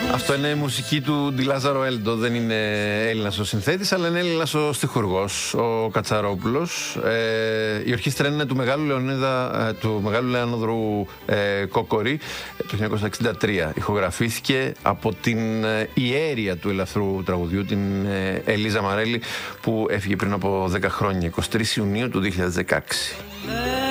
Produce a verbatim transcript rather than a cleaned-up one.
Αυτό είναι η μουσική του Ντι Λάζαρο Έλντο. Δεν είναι Έλληνας ο συνθέτης, αλλά είναι Έλληνας ο στιχουργός, ο Κατσαρόπουλος. Ε, η ορχήστρα είναι του Μεγάλου Λεωνίδα, του Μεγάλου Λεάνδρου ε, Κόκορη, το χίλια εννιακόσια εξήντα τρία. Ηχογραφήθηκε από την ε, ιέρια του ελαφρού τραγουδιού, την ε, Ελίζα Μαρέλη, που έφυγε πριν από δέκα χρόνια, εικοστή τρίτη Ιουνίου του δύο χιλιάδες δεκαέξι.